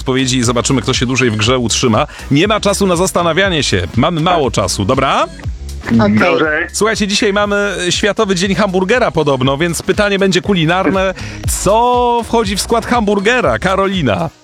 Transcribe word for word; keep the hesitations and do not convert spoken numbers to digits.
odpowiedzi i zobaczymy, kto się dłużej w grze utrzyma. Nie ma czasu na zastanawianie się. Mamy mało czasu, dobra? Okej. Dobrze. Słuchajcie, dzisiaj mamy Światowy Dzień Hamburgera podobno, więc pytanie będzie kulinarne. Co wchodzi w skład hamburgera? Karolina.